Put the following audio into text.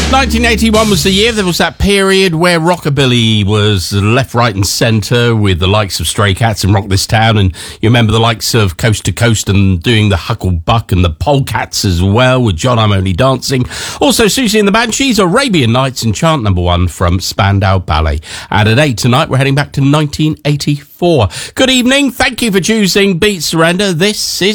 1981 was the year. There was that period where rockabilly was left, right and centre with the likes of Stray Cats and Rock This Town, and you remember the likes of Coast to Coast and doing the Hucklebuck and the Polecats as well with John I'm Only Dancing. Also Susie and the Banshees, Arabian Nights and chant number 1 from Spandau Ballet. And at 8 tonight we're heading back to 1984. Good evening, thank you for choosing Beat Surrender. This is